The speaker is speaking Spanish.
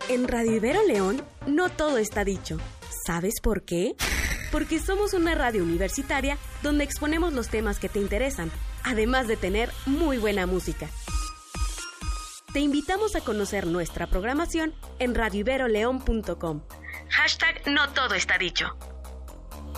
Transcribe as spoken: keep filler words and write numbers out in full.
En Radio Ibero León, no todo está dicho. ¿Sabes por qué? Porque somos una radio universitaria donde exponemos los temas que te interesan, además de tener muy buena música. Te invitamos a conocer nuestra programación en radio ibero león punto com. Hashtag no todo está dicho.